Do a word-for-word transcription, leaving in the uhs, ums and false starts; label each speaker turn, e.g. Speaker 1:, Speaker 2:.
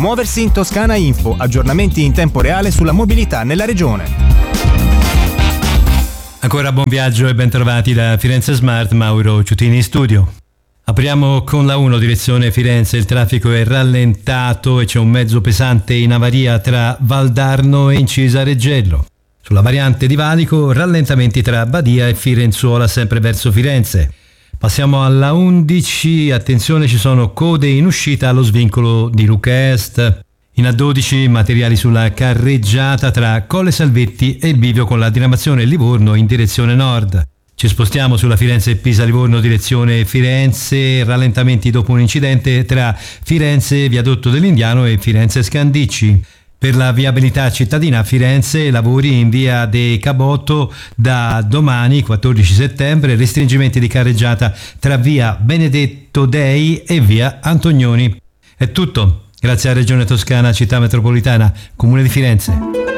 Speaker 1: Muoversi in Toscana Info, aggiornamenti in tempo reale sulla mobilità nella regione.
Speaker 2: Ancora buon viaggio e bentrovati da Firenze Smart, Mauro Ciutini in studio. Apriamo con la uno direzione Firenze, il traffico è rallentato e c'è un mezzo pesante in avaria tra Valdarno e Incisa Reggello. Sulla variante di Valico, rallentamenti tra Badia e Firenzuola sempre verso Firenze. Passiamo alla undici, attenzione, ci sono code in uscita allo svincolo di Lucca Est. In A dodici materiali sulla carreggiata tra Colle Salvetti e il bivio con la diramazione Livorno in direzione nord. Ci spostiamo sulla Firenze Pisa-Livorno direzione Firenze, rallentamenti dopo un incidente tra Firenze Viadotto dell'Indiano e Firenze Scandicci. Per la viabilità cittadina a Firenze, lavori in via De Cabotto da domani quattordici settembre, restringimenti di carreggiata tra via Benedetto Dei e via Antonioni. È tutto, grazie a Regione Toscana, Città Metropolitana, Comune di Firenze.